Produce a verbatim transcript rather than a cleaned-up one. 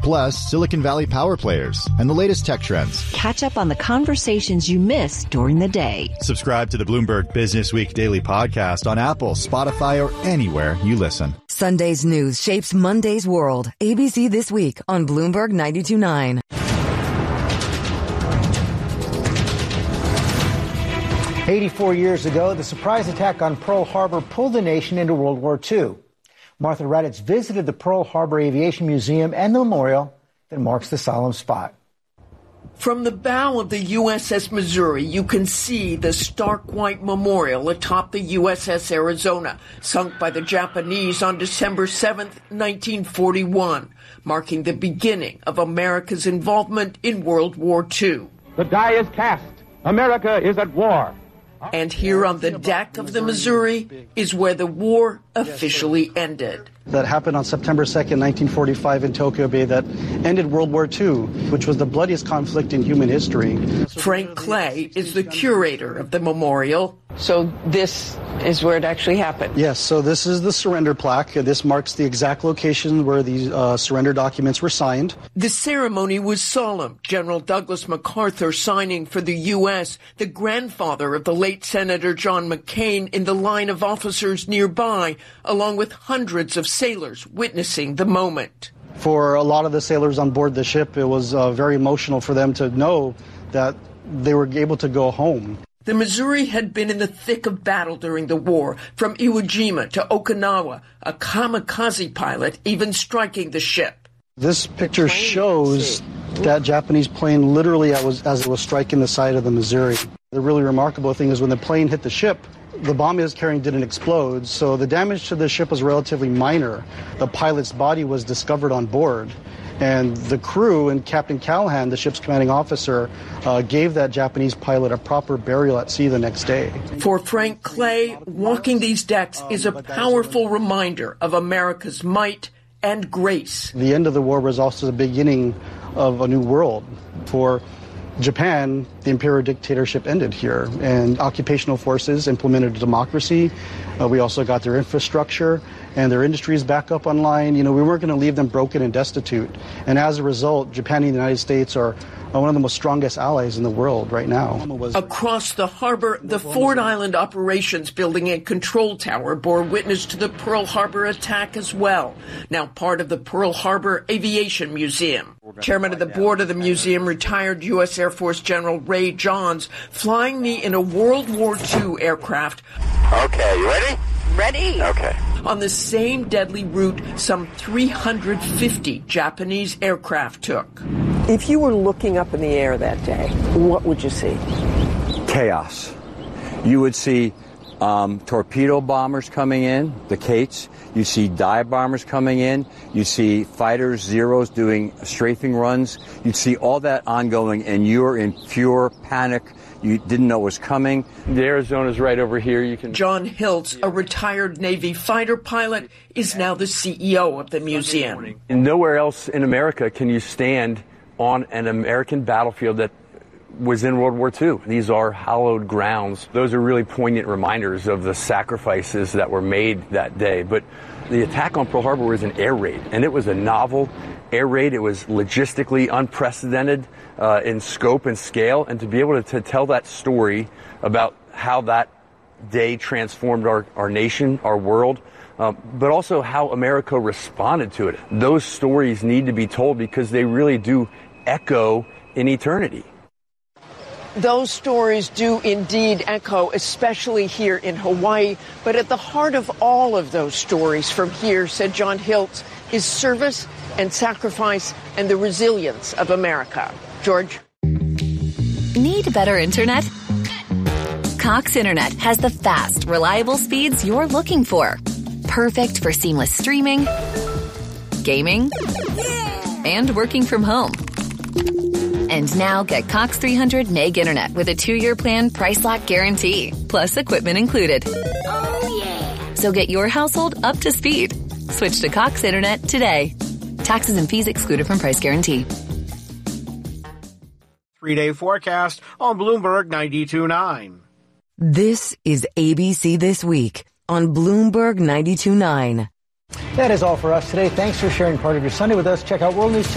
Plus, Silicon Valley power players and the latest tech trends. Catch up on the conversations you missed during the day. Subscribe to the Bloomberg Business Week Daily Podcast on Apple, Spotify, or anywhere you listen. Sunday's news shapes Monday's world. A B C This Week on Bloomberg ninety-two point nine. eighty-four years ago, the surprise attack on Pearl Harbor pulled the nation into World War Two. Martha Raddatz visited the Pearl Harbor Aviation Museum and the memorial that marks the solemn spot. From the bow of the U S S Missouri, you can see the stark white memorial atop the U S S Arizona, sunk by the Japanese on December seventh, nineteen forty-one, marking the beginning of America's involvement in World War Two. The die is cast. America is at war. And here on the deck of the Missouri is where the war officially ended. That happened on September second, nineteen forty-five in Tokyo Bay that ended World War Two, which was the bloodiest conflict in human history. Frank Clay is the curator of the memorial. So this is where it actually happened? Yes, so this is the surrender plaque. This marks the exact location where these uh, surrender documents were signed. The ceremony was solemn. General Douglas MacArthur signing for the U S, the grandfather of the late Senator John McCain in the line of officers nearby, along with hundreds of sailors witnessing the moment. For a lot of the sailors on board the ship, it was uh, very emotional for them to know that they were able to go home. The Missouri had been in the thick of battle during the war, from Iwo Jima to Okinawa, a kamikaze pilot even striking the ship. This picture shows that Japanese plane literally as it was striking the side of the Missouri. The really remarkable thing is when the plane hit the ship, the bomb it was carrying didn't explode, so the damage to the ship was relatively minor. The pilot's body was discovered on board. And the crew and Captain Callahan, the ship's commanding officer, uh, gave that Japanese pilot a proper burial at sea the next day. For Frank Clay, walking these decks is a powerful reminder of America's might and grace. The end of the war was also the beginning of a new world. For Japan, the imperial dictatorship ended here, and occupational forces implemented a democracy. Uh, we also got their infrastructure and their industries back up online. You know, we weren't going to leave them broken and destitute. And as a result, Japan and the United States are one of the most strongest allies in the world right now. Across the harbor, the Ford Island Operations Building and Control Tower bore witness to the Pearl Harbor attack as well, now part of the Pearl Harbor Aviation Museum. Chairman of the board of the museum, retired U S Air Force General Ray Johns, flying me in a World War Two aircraft. Okay, you ready? Ready. Okay. On the same deadly route some three hundred fifty Japanese aircraft took. If you were looking up in the air that day, what would you see? Chaos. You would see um, torpedo bombers coming in, the Kates. You see dive bombers coming in. You see fighters, Zeros doing strafing runs. You'd see all that ongoing, and you're in pure panic. You didn't know it was coming. The Arizona's right over here. You can. John Hiltz, a retired Navy fighter pilot, is now the C E O of the museum. And nowhere else in America can you stand on an American battlefield that was in World War Two. These are hallowed grounds. Those are really poignant reminders of the sacrifices that were made that day. But the attack on Pearl Harbor was an air raid, and it was a novel air raid. It was logistically unprecedented uh, in scope and scale, and to be able to, to tell that story about how that day transformed our, our nation, our world, um, but also how America responded to it. Those stories need to be told because they really do echo in eternity. Those stories do indeed echo, especially here in Hawaii. But at the heart of all of those stories from here, said John Hiltz, is service and sacrifice and the resilience of America. George? Need better internet? Cox Internet has the fast, reliable speeds you're looking for. Perfect for seamless streaming, gaming, and working from home. And now get Cox three hundred meg internet with a two-year plan price lock guarantee, plus equipment included. Oh, yeah. So get your household up to speed. Switch to Cox Internet today. Taxes and fees excluded from price guarantee. Three-day forecast on Bloomberg ninety-two point nine. This is A B C This Week on Bloomberg ninety-two point nine. That is all for us today. Thanks for sharing part of your Sunday with us. Check out World News